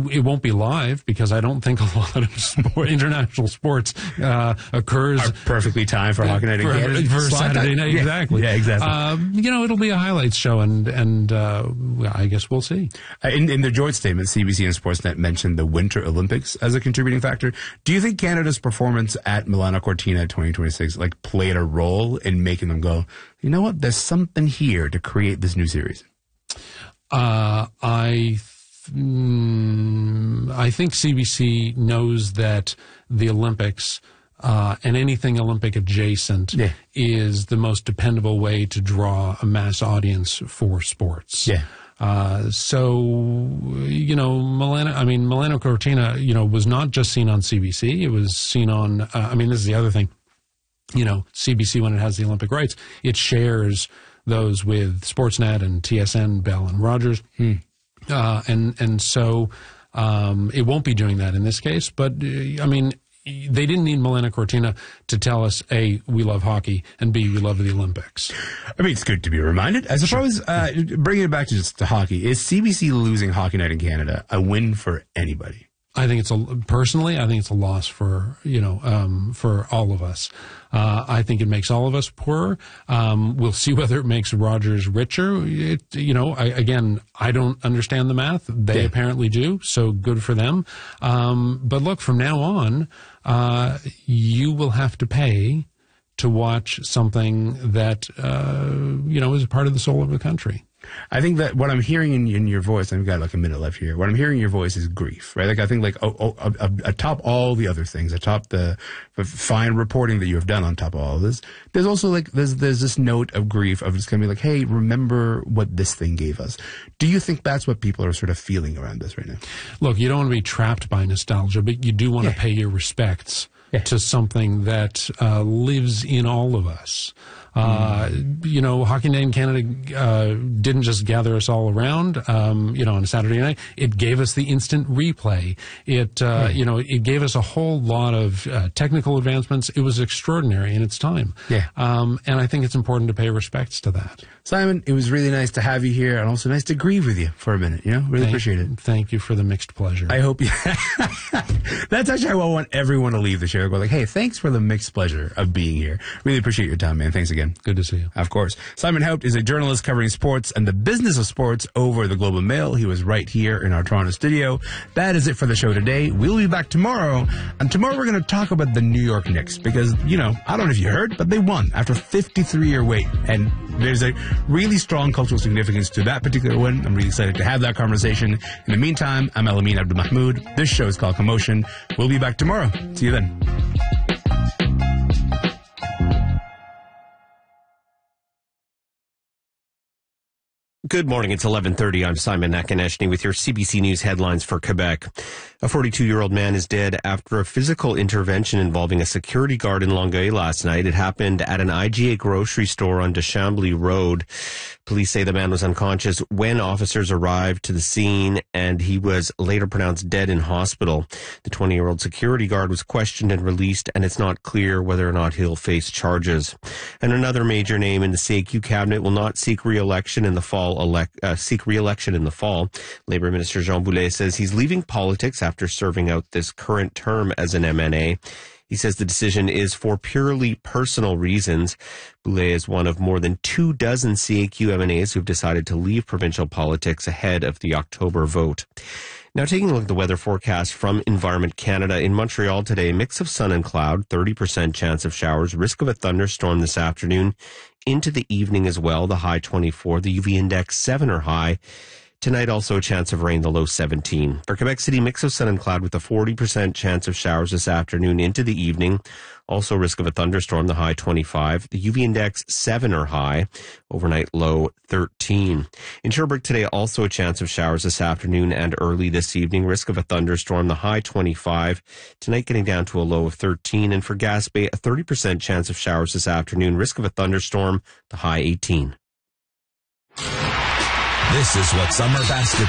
it won't be live because I don't think a lot of international sports occurs. Are perfectly timed for Hockey Night in Canada. For Saturday night, exactly. Yeah, exactly. It'll be a highlights show, and I guess we'll see. In their joint statement, CBC and Sportsnet mentioned the Winter Olympics as a contributing factor. Do you think Canada's performance at Milano Cortina 2026 played a role in making them go, you know what, there's something here to create this new series? I think CBC knows that the Olympics and anything Olympic adjacent is the most dependable way to draw a mass audience for sports. Yeah. Milano Cortina, was not just seen on CBC. It was seen on, this is the other thing. CBC, when it has the Olympic rights, it shares those with Sportsnet and TSN, Bell and Rogers. So it won't be doing that in this case. But, they didn't need Milano Cortina to tell us, A, we love hockey, and B, we love the Olympics. It's good to be reminded. I suppose, bringing it back to just to hockey, is CBC losing Hockey Night in Canada a win for anybody? I think it's a loss for all of us. I think it makes all of us poorer. We'll see whether it makes Rogers richer. I don't understand the math. They apparently do, so good for them. But look, from now on, you will have to pay to watch something that, is a part of the soul of the country. I think that what I'm hearing in your voice, I've got a minute left here. What I'm hearing in your voice is grief, right? I think atop all the other things, atop the fine reporting that you have done on top of all of this, there's also there's this note of grief of just going to be hey, remember what this thing gave us. Do you think that's what people are sort of feeling around this right now? Look, you don't want to be trapped by nostalgia, but you do want to pay your respects to something that lives in all of us. Hockey Night in Canada didn't just gather us all around, on a Saturday night. It gave us the instant replay. It gave us a whole lot of technical advancements. It was extraordinary in its time. And I think it's important to pay respects to that. Simon, it was really nice to have you here, and also nice to grieve with you for a minute. Really appreciate it. Thank you for the mixed pleasure. I hope you. That's actually how I want everyone to leave the show. Go hey, thanks for the mixed pleasure of being here. Really appreciate your time, man. Thanks again. Good to see you. Of course. Simon Haupt is a journalist covering sports and the business of sports over the Globe and Mail. He was right here in our Toronto studio. That is it for the show today. We'll be back tomorrow. And tomorrow we're going to talk about the New York Knicks because, I don't know if you heard, but they won after a 53-year wait. And there's a really strong cultural significance to that particular win. I'm really excited to have that conversation. In the meantime, I'm Elamin Abdelmahmoud. This show is called Commotion. We'll be back tomorrow. See you then. Good morning. It's 11:30. I'm Simon Nakaneshny with your CBC News headlines for Quebec. A 42-year-old man is dead after a physical intervention involving a security guard in Longueuil last night. It happened at an IGA grocery store on Deschambly Road. Police say the man was unconscious when officers arrived to the scene, and he was later pronounced dead in hospital. The 20-year-old security guard was questioned and released, and it's not clear whether or not he'll face charges. And another major name in the CAQ cabinet will not seek re-election in the fall. Labour Minister Jean Boulet says he's leaving politics after serving out this current term as an MNA. He says the decision is for purely personal reasons. Boulet is one of more than 24 CAQ MNAs who've decided to leave provincial politics ahead of the October vote. Now, taking a look at the weather forecast from Environment Canada. In Montreal today, mix of sun and cloud, 30% chance of showers, risk of a thunderstorm this afternoon into the evening as well, the high 24, the UV index 7 or high. Tonight, also a chance of rain, the low 17. For Quebec City, mix of sun and cloud with a 40% chance of showers this afternoon into the evening. Also risk of a thunderstorm, the high 25. The UV index 7 or high. Overnight low 13. In Sherbrooke today, also a chance of showers this afternoon and early this evening. Risk of a thunderstorm, the high 25. Tonight getting down to a low of 13. And for Gaspé, a 30% chance of showers this afternoon. Risk of a thunderstorm, the high 18. This is what summer basketball